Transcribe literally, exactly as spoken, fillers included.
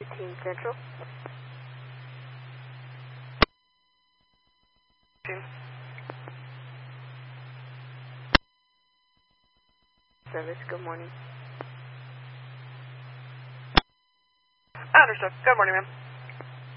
Team Central. Team. Service, good morning. Understood. Good morning, ma'am.